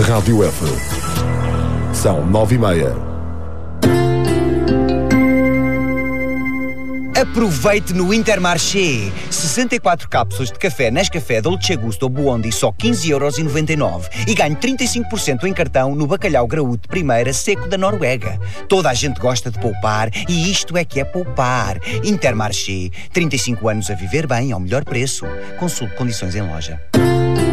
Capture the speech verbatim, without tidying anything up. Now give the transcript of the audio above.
Rádio F. São nove e meia. Aproveite no Intermarché. sessenta e quatro cápsulas de café Nescafé Dolce Gusto Buondi só quinze euros e noventa e nove. E ganhe trinta e cinco por cento em cartão no bacalhau graúdo primeira seco da Noruega. Toda a gente gosta de poupar e isto é que é poupar. Intermarché. trinta e cinco anos a viver bem ao melhor preço. Consulte condições em loja.